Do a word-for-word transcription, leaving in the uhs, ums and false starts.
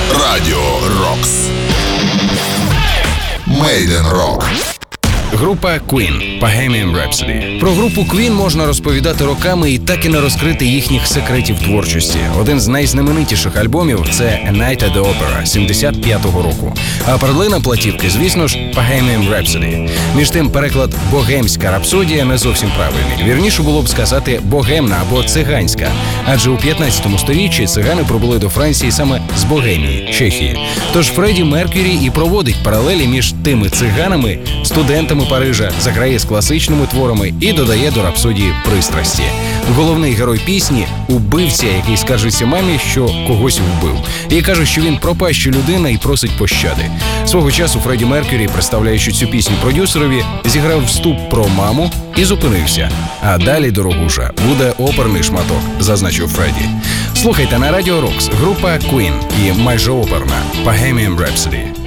Радіо Рокс. Made in Rock. Група Queen Bohemian Rhapsody. Про групу Queen можна розповідати роками і так і не розкрити їхніх секретів творчості. Один з найзнаменитіших альбомів – це A Night at the Opera сімдесят п'ятого року. А перлина платівки, звісно ж, Bohemian Rhapsody. Між тим, переклад «богемська рапсодія» не зовсім правильний. Вірніше було б сказати «богемна» або «циганська». Адже у п'ятнадцятому сторіччі цигани прибули до Франції саме з Богемії, Чехії. Тож Фредді Меркюрі і проводить паралелі між тими циганами, студентами Парижа, заграє з класичними творами і додає до рапсодії пристрасті. Головний герой пісні – убивця, який скаржиться мамі, що когось вбив. І каже, що він пропаща людина і просить пощади. Свого часу Фредді Меркюрі, представляючи цю пісню продюсерові, зіграв вступ про маму і зупинився. А далі, дорогуша, буде оперний шматок, зазначив Фредді. Слухайте на Радіо Рокс група Queen і майже оперна Bohemian Rhapsody.